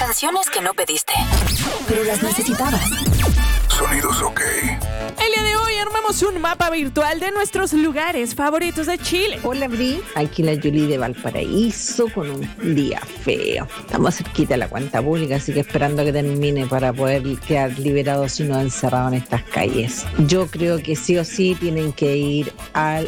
Canciones que no pediste, pero las necesitabas. Sonidos OK. El día de hoy armamos un mapa virtual de nuestros lugares favoritos de Chile. Hola, Bri. Aquí la Julie de Valparaíso con un día feo. Estamos cerquita de la cuenta pública, así que esperando que termine para poder quedar liberados y no encerrados en estas calles. Yo creo que sí o sí tienen que ir al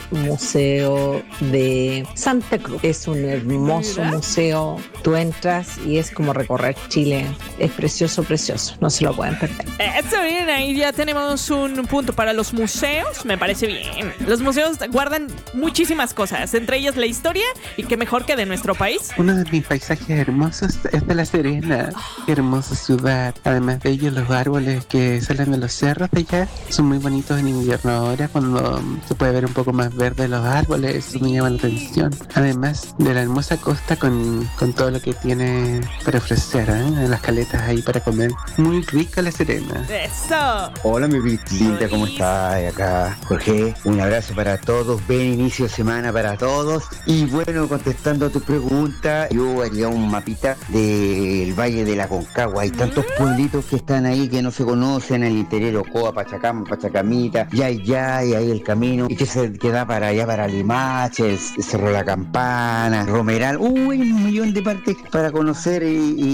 Museo de Santa Cruz. Es un hermoso museo. Tú entras y es como recorrer Chile. Es precioso, precioso. No se lo pueden perder. Está bien, ahí ya tenemos un punto para los museos. Me parece bien. Los museos guardan muchísimas cosas, entre ellas la historia, y qué mejor que de nuestro país. Uno de mis paisajes hermosos es de La Serena. Qué hermosa ciudad. Además de ello, los árboles que salen de los cerros de allá son muy bonitos en invierno. Ahora, cuando se puede ver un poco más verde los árboles, eso me llama la atención. Además de la hermosa costa con todo lo que tiene para ofrecer, ¿eh? Las caletas ahí para comer. Muy rica La Serena. Eso. Hola, mi linda, ¿cómo estás? Acá, Jorge, un abrazo para todos, buen inicio de semana para todos. Y bueno, contestando a tu pregunta, yo haría un mapita del Valle de la Concagua. Hay tantos pueblitos que están ahí que no se conocen, el interior, Ocoa, Pachacama, Pachacamita, Yay, ahí el camino, y que da para allá, para Limache, el Cerro La Campana, Romeral. Hay un millón de partes para conocer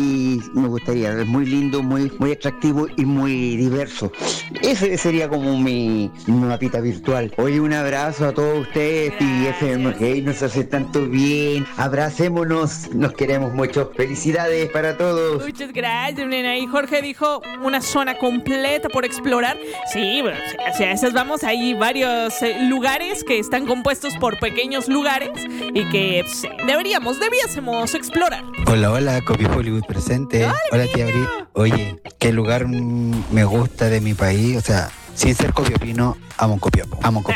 y me gustaría, es muy lindo, muy atractivo y muy diverso. Ese sería como mi mapita virtual. Oye, un abrazo a todos ustedes, PFM, nos hace tanto bien. Abracémonos, nos queremos mucho. Felicidades para todos. Muchas gracias, nena. Y Jorge dijo una zona completa por explorar. Sí, bueno, hacia esas vamos. Hay varios lugares que están compuestos por pequeños lugares y que debiésemos explorar. Hola, Copy Hollywood presente. Hola, tía Bri. Oye, ¿qué lugar me gusta de mi país? O sea, sin ser copiapino, amo Copiapó.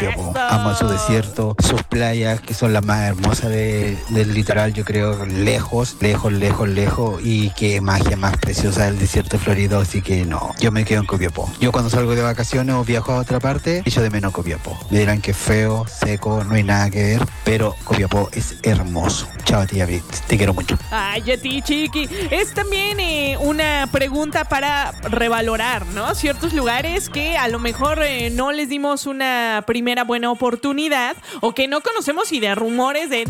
Amo su desierto, sus playas, que son las más hermosas del litoral, yo creo, lejos. Y qué magia más preciosa del desierto florido, así que no, yo me quedo en Copiapó. Yo cuando salgo de vacaciones o viajo a otra parte, echo de menos Copiapó. Me dirán que es feo, seco, no hay nada que ver, pero Copiapó es hermoso. Chao, tía Brit, te quiero mucho. Ay, a ti, chiqui. Es también una pregunta para revalorar, ¿no? Ciertos lugares que a lo mejor no les dimos una primera buena oportunidad o que no conocemos y de rumores de